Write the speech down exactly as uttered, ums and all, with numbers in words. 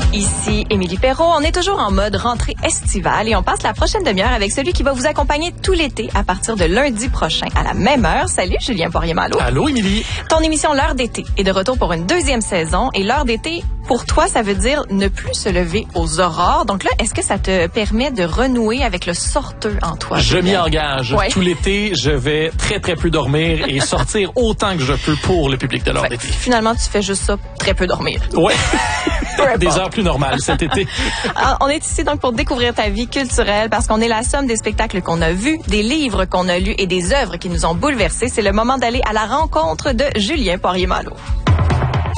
Ici Émilie Perrault. On est toujours en mode rentrée estivale et on passe la prochaine demi-heure avec celui qui va vous accompagner tout l'été à partir de lundi prochain à la même heure. Salut Julien Poirier-Malo. Allô Émilie. Ton émission L'heure d'été est de retour pour une deuxième saison et l'heure d'été, pour toi, ça veut dire ne plus se lever aux aurores. Donc là, est-ce que ça te permet de renouer avec le sorteux en toi? Je m'y engage. Ouais. Tout l'été, je vais très très peu dormir et sortir autant que je peux pour le public de l'heure Fait, d'été. Finalement, tu fais juste ça, très peu dormir. Ouais. Des heures plus normales cet été. Alors, on est ici donc pour découvrir ta vie culturelle parce qu'on est la somme des spectacles qu'on a vus, des livres qu'on a lus et des œuvres qui nous ont bouleversés. C'est le moment d'aller à la rencontre de Julien Poirier-Malo.